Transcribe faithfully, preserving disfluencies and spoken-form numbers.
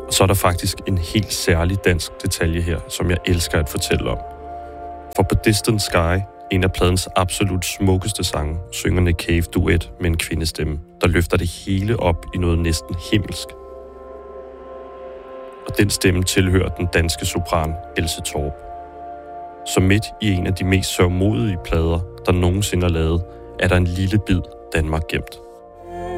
Og så er der faktisk en helt særlig dansk detalje her, som jeg elsker at fortælle om. For på Distant Sky, en af pladens absolut smukkeste sange, synger Nick Cave duet med en kvindestemme, der løfter det hele op i noget næsten himmelsk. Og den stemme tilhører den danske sopran Else Torp. Så midt i en af de mest sørgmodige plader, der nogensinde er lavet, er der en lille bid Danmark gemt.